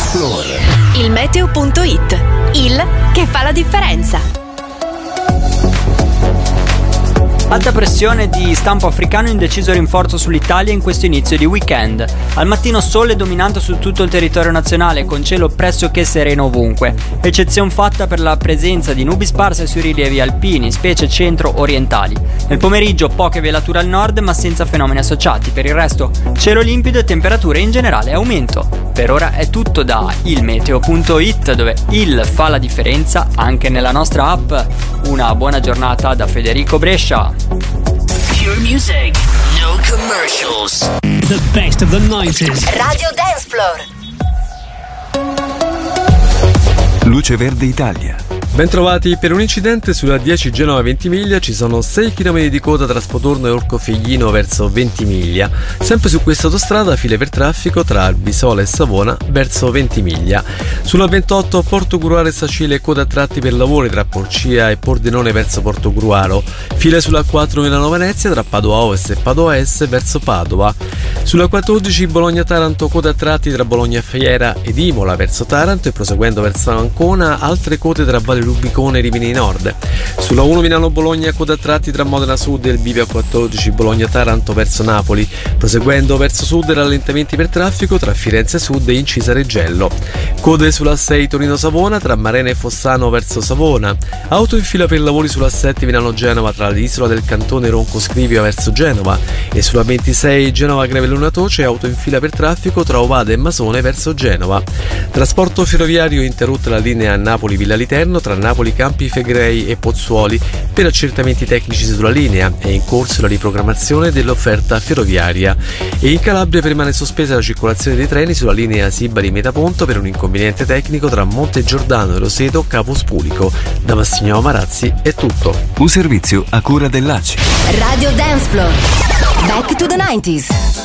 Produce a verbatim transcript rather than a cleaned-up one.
Floor. Il meteo punto it, il che fa la differenza. Alta pressione di stampo africano in deciso rinforzo sull'Italia in questo inizio di weekend. Al mattino sole dominante su tutto il territorio nazionale con cielo pressoché sereno ovunque. Eccezione fatta per la presenza di nubi sparse sui rilievi alpini, specie centro-orientali. Nel pomeriggio poche velature al nord ma senza fenomeni associati. Per il resto cielo limpido e temperature in generale aumento. Per ora è tutto da il meteo punto it, dove il fa la differenza anche nella nostra app. Una buona giornata da Federico Brescia. Pure music, no commercials. The best of the nineties. Radio Dance Floor. Luce Verde Italia. Bentrovati. Per un incidente sulla dieci Genova Ventimiglia ci sono sei chilometri di coda tra Spotorno e Orcofiglino verso Ventimiglia. Sempre su questa autostrada file per traffico tra Albisola e Savona verso Ventimiglia. Sulla ventotto Portogruaro e Sacile coda a tratti per lavori tra Porcia e Pordenone verso Portogruaro. File sulla quattro Milanova Venezia tra Padova Ovest e Padova Est verso Padova. Sulla quattordici Bologna-Taranto coda a tratti tra Bologna Fiera ed Imola verso Taranto e proseguendo verso Ancona altre code tra Valle Rubicone e Rimini Nord. Sulla uno Milano-Bologna coda a tratti tra Modena Sud e il bivio a quattordici Bologna-Taranto verso Napoli. Proseguendo verso sud rallentamenti per traffico tra Firenze Sud e Incisa Reggello. Code sulla sei Torino-Savona tra Marena e Fossano verso Savona. Auto in fila per lavori sulla sette Milano-Genova tra l'isola del Cantone Ronco Scrivia verso Genova e sulla ventisei Genova-Grevellona Toce auto in fila per traffico tra Ovada e Masone verso Genova. Trasporto ferroviario interrotta la linea Napoli-Villa Literno tra Napoli Campi Flegrei e Pozzuoli per accertamenti tecnici sulla linea. È in corso la riprogrammazione dell'offerta ferroviaria. E in Calabria permane sospesa la circolazione dei treni sulla linea Sibari-Metaponto per un inconveniente tecnico tra Monte Giordano e Roseto Capo Spulico. Da Massimiliano Marazzi è tutto. Un servizio a cura dell'A C I. Radio Dance Floor. Back to the nineties.